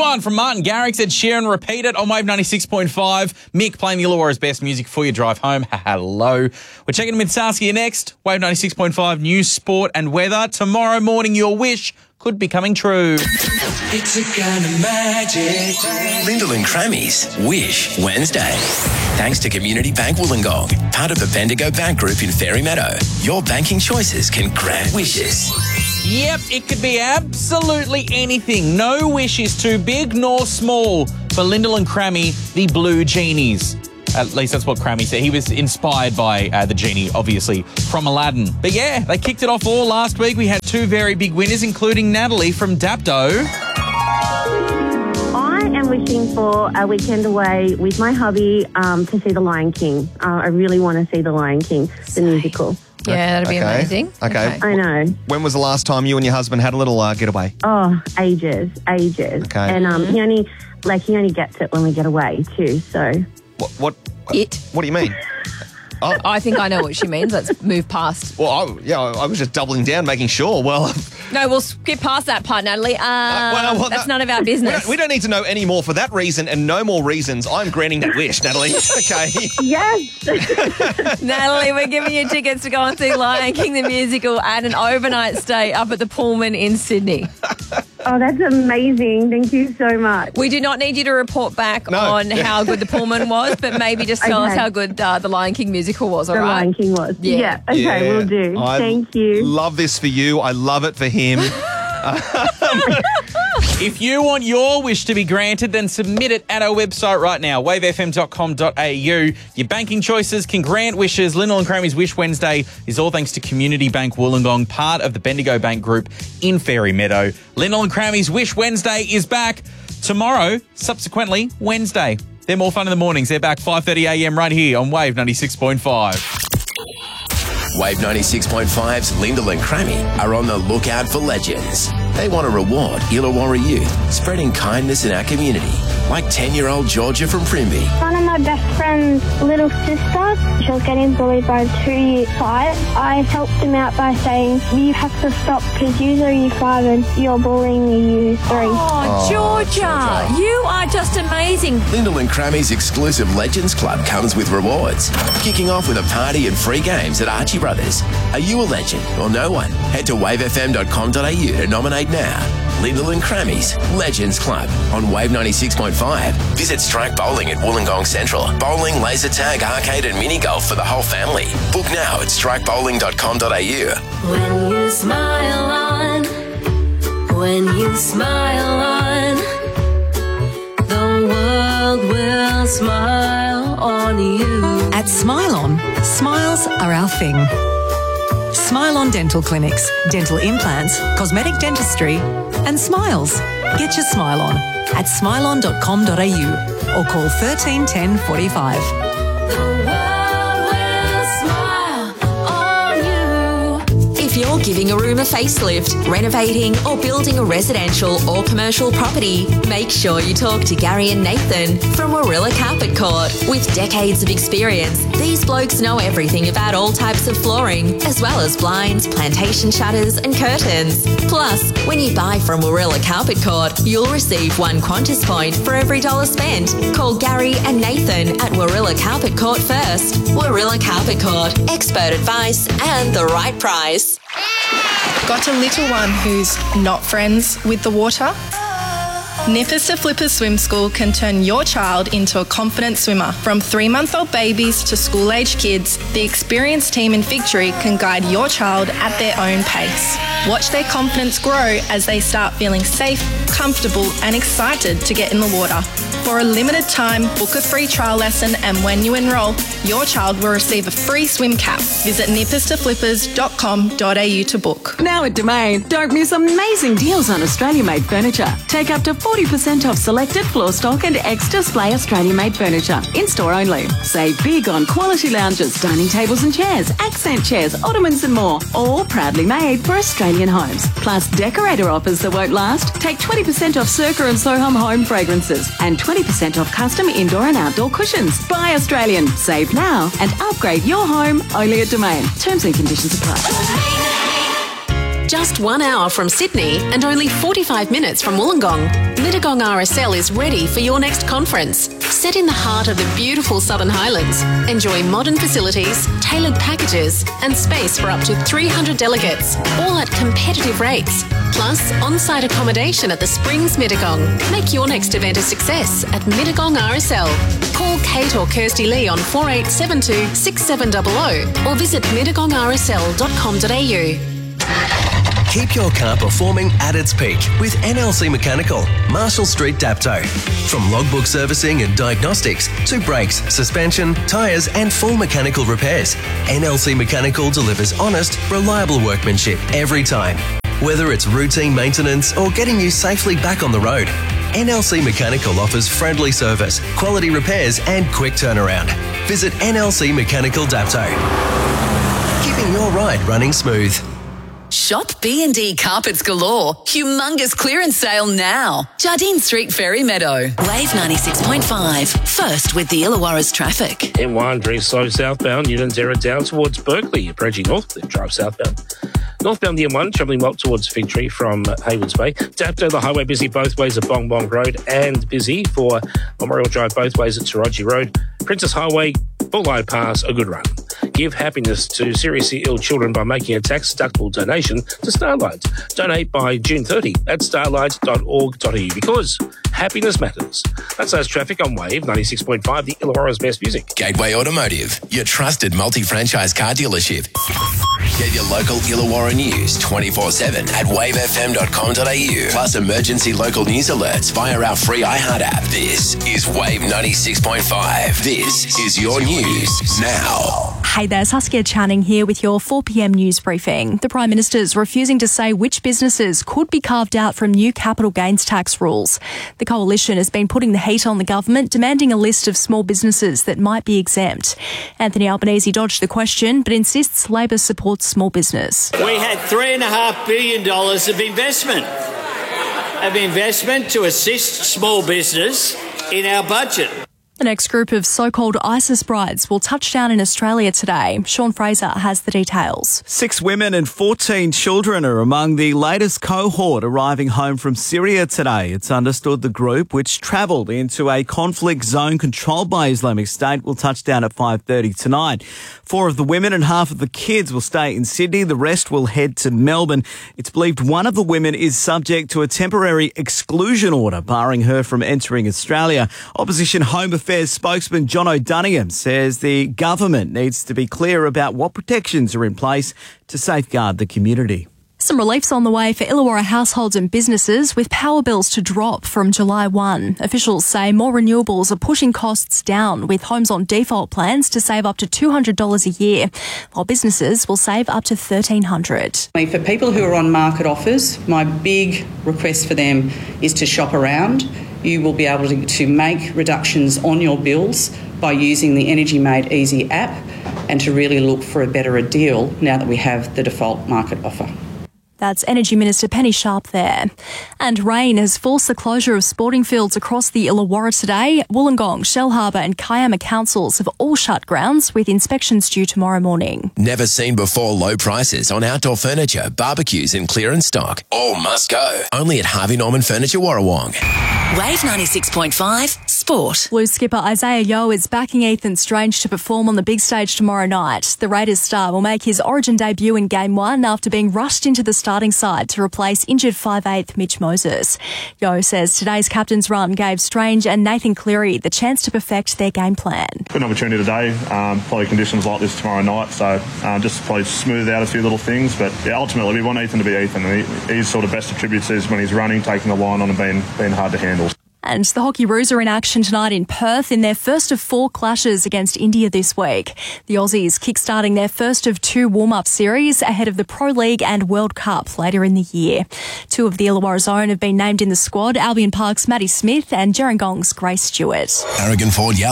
one from Martin Garrix, Ed Sheeran, Repeat It on Wave 96.5. Mick playing the Illawarra's best music for your drive home. Hello. We're checking in with Saskia next. Wave 96.5 news, sport and weather. Tomorrow morning, your wish could be coming true. It's a kind of magic. Lyndall and Crammy's Wish Wednesday. Thanks to Community Bank Wollongong, part of the Bendigo Bank Group in Fairy Meadow. Your banking choices can grant wishes. Yep, it could be absolutely anything. No wish is too big nor small for Lyndall and Crammy, the Blue Genies. At least that's what Crammy said. He was inspired by the genie, obviously, from Aladdin. But yeah, they kicked it off all last week. We had two very big winners, including Natalie from Dapto. I am wishing for a weekend away with my hubby to see The Lion King. I really want to see The Lion King, the musical. Yeah, that'd be amazing. Okay. I know. When was the last time you and your husband had a little getaway? Oh, ages. Okay. And he only gets it when we get away too, so... What do you mean? Oh. I think I know what she means. Let's move past. Well, I was just doubling down, making sure. Well, no, we'll skip past that part, Natalie. That's none of our business. We don't need to know any more for that reason and no more reasons. I'm granting that wish, Natalie. Okay. Yes. Natalie, we're giving you tickets to go and see Lion King the musical and an overnight stay up at the Pullman in Sydney. Oh, that's amazing. Thank you so much. We do not need you to report back on how good the Pullman was, but maybe just tell us how good the Lion King musical was, all right? The Lion King was. Yeah. Okay, we'll do. Thank you. Love this for you. I love it for him. If you want your wish to be granted, then submit it at our website right now, wavefm.com.au. Your banking choices can grant wishes. Lyndall and Crammy's Wish Wednesday is all thanks to Community Bank Wollongong, part of the Bendigo Bank Group in Fairy Meadow. Lyndall and Crammy's Wish Wednesday is back tomorrow, subsequently Wednesday. They're more fun in the mornings. They're back 5:30am right here on Wave 96.5. Wave 96.5's Lyndall and Crammy are on the lookout for legends. They want to reward Illawarra youth, spreading kindness in our community, like 10-year-old Georgia from Primby. One of my best friend's little sister, she was getting bullied by a 2-year fight. I helped him out by saying, you have to stop because you're year 5 and you're bullying year 3. Oh, Georgia, you are just amazing. Lyndall and Crammy's exclusive Legends Club comes with rewards, kicking off with a party and free games at Archie Brothers. Are you a legend or no one? Head to wavefm.com.au to nominate now. Lyndall and Crammy's Legends Club on Wave 96.5. Visit Strike Bowling at Wollongong Central. Bowling, laser tag, arcade and mini golf for the whole family. Book now at strikebowling.com.au. When you smile on, the world will smile on you. At Smile On, smiles are our thing. Smile On Dental Clinics, dental implants, cosmetic dentistry and smiles. Get your smile on at smileon.com.au or call 13 10 45. If you're giving a room a facelift, renovating or building a residential or commercial property, make sure you talk to Gary and Nathan from Warilla Carpet Court. With decades of experience, these blokes know everything about all types of flooring, as well as blinds, plantation shutters and curtains. Plus, when you buy from Warilla Carpet Court, you'll receive 1 Qantas point for every $1 spent. Call Gary and Nathan at Warilla Carpet Court first. Warilla Carpet Court, expert advice and the right price. Got a little one who's not friends with the water? Nippers to Flippers Swim School can turn your child into a confident swimmer. From 3-month-old babies to school-age kids, the experienced team in Victory can guide your child at their own pace. Watch their confidence grow as they start feeling safe, comfortable and excited to get in the water. For a limited time, book a free trial lesson and when you enrol, your child will receive a free swim cap. Visit nipperstoflippers.com.au to book. Now at Domain, don't miss amazing deals on Australia-made furniture. Take up to 40% off selected floor stock and ex-display Australia-made furniture. In-store only. Save big on quality lounges, dining tables and chairs, accent chairs, ottomans and more. All proudly made for Australian homes. Plus decorator offers that won't last. Take 20% off Circa and Soham home fragrances and 20% off custom indoor and outdoor cushions. Buy Australian. Save now and upgrade your home only at Domain. Terms and conditions apply. Just 1 hour from Sydney and only 45 minutes from Wollongong, Mittagong RSL is ready for your next conference. Set in the heart of the beautiful Southern Highlands, enjoy modern facilities, tailored packages and space for up to 300 delegates, all at competitive rates. Plus, on-site accommodation at the Springs Mittagong. Make your next event a success at Mittagong RSL. Call Kate or Kirsty Lee on 4872 6700 or visit mittagongrsl.com.au. Keep your car performing at its peak with NLC Mechanical, Marshall Street, Dapto. From logbook servicing and diagnostics to brakes, suspension, tyres and full mechanical repairs, NLC Mechanical delivers honest, reliable workmanship every time. Whether it's routine maintenance or getting you safely back on the road, NLC Mechanical offers friendly service, quality repairs and quick turnaround. Visit NLC Mechanical Dapto. Keeping your ride running smooth. Shop B&D Carpets Galore. Humongous clearance sale now. Jardine Street, Ferry Meadow. Wave 96.5. First with the Illawarra's traffic. M1 very slow southbound. Newton Zero down towards Berkeley. Approaching north, then drive southbound. Northbound the M1, travelling well towards Fig Tree from Haywards Bay. Dapto, the highway busy both ways at Bong Bong Road and busy for Memorial Drive both ways at Taraji Road. Princess Highway, Bulleye Pass, a good run. Give happiness to seriously ill children by making a tax-deductible donation to Starlight. Donate by June 30 at starlight.org.au because happiness matters. That's those traffic on Wave 96.5, the Illawarra's best music. Gateway Automotive, your trusted multi-franchise car dealership. Get your local Illawarra news 24/7 at wavefm.com.au. Plus emergency local news alerts via our free iHeart app. This is Wave 96.5. This is your news now. Hey there, Saskia Channing here with your 4 p.m. news briefing. The Prime Minister's refusing to say which businesses could be carved out from new capital gains tax rules. The Coalition has been putting the heat on the government, demanding a list of small businesses that might be exempt. Anthony Albanese dodged the question, but insists Labor supports small business. We had $3.5 billion of investment to assist small business in our budget. The next group of so-called ISIS brides will touch down in Australia today. Sean Fraser has the details. 6 women and 14 children are among the latest cohort arriving home from Syria today. It's understood the group, which travelled into a conflict zone controlled by Islamic State, will touch down at 5:30 tonight. 4 of the women and half of the kids will stay in Sydney. The rest will head to Melbourne. It's believed one of the women is subject to a temporary exclusion order, barring her from entering Australia. Opposition Home Affairs spokesman John O'Donoghue says the government needs to be clear about what protections are in place to safeguard the community. Some relief's on the way for Illawarra households and businesses, with power bills to drop from July 1. Officials say more renewables are pushing costs down, with homes on default plans to save up to $200 a year, while businesses will save up to $1,300. For people who are on market offers, my big request for them is to shop around. You will be able to make reductions on your bills by using the Energy Made Easy app and to really look for a better deal now that we have the default market offer. That's Energy Minister Penny Sharp there. And rain has forced the closure of sporting fields across the Illawarra today. Wollongong, Shellharbour and Kiama councils have all shut grounds, with inspections due tomorrow morning. Never seen before low prices on outdoor furniture, barbecues and clearance stock. All must go. Only at Harvey Norman Furniture Warrawong. Wave 96.5 Sport. Blues skipper Isaiah Yeo is backing Ethan Strange to perform on the big stage tomorrow night. The Raiders star will make his Origin debut in Game 1 after being rushed into the starting side to replace injured 5'8" Mitch Moses. Yeo says today's captain's run gave Strange and Nathan Cleary the chance to perfect their game plan. Good opportunity today, probably conditions like this tomorrow night, so just probably smooth out a few little things, but yeah, ultimately we want Ethan to be Ethan. His sort of best attributes is when he's running, taking the line on and being hard to handle. And the Hockey Roos are in action tonight in Perth in their first of 4 clashes against India this week. The Aussies kickstarting their first of 2 warm-up series ahead of the Pro League and World Cup later in the year. 2 of the Illawarra's own have been named in the squad, Albion Park's Maddie Smith and Gerringong's Grace Stewart. Aragon Ford Yalla.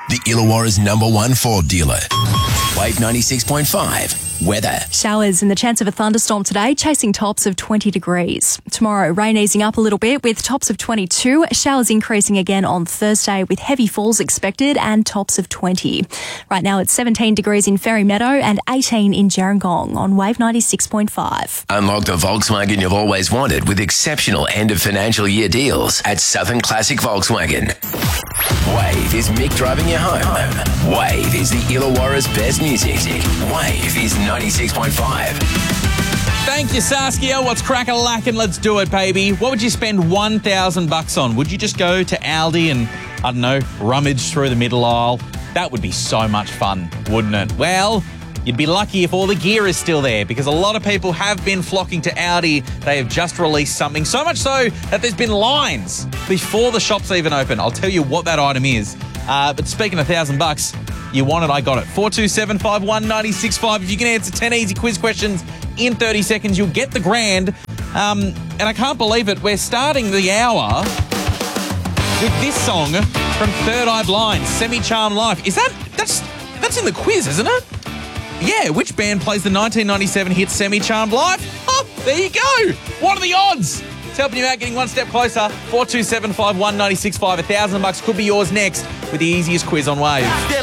the Illawarra's #1 Ford dealer. Wave 96.5. Weather. Showers and the chance of a thunderstorm today, chasing tops of 20 degrees. Tomorrow, rain easing up a little bit with tops of 22. Showers increasing again on Thursday with heavy falls expected and tops of 20. Right now, it's 17 degrees in Ferry Meadow and 18 in Gerringong on Wave 96.5. Unlock the Volkswagen you've always wanted with exceptional end of financial year deals at Southern Classic Volkswagen. Wave is Mick driving you home. Wave is the Illawarra's best music. Wave is 96.5. Thank you, Saskia. What's crack-a-lackin'? Let's do it, baby. What would you spend $1,000 on? Would you just go to Aldi and, I don't know, rummage through the middle aisle? That would be so much fun, wouldn't it? Well, you'd be lucky if all the gear is still there because a lot of people have been flocking to Aldi. They have just released something, so much so that there's been lines before the shops even open. I'll tell you what that item is. But speaking of $1,000, you want it, I got it. 4275196.5. If you can answer 10 easy quiz questions in 30 seconds, you'll get the grand. And I can't believe it. We're starting the hour with this song from Third Eye Blind, Semi-Charmed Life. That's in the quiz, isn't it? Yeah, which band plays the 1997 hit Semi-Charmed Life? Oh, there you go. What are the odds? It's helping you out, getting one step closer. 4275196.5. $1,000 could be yours next with the easiest quiz on Wave.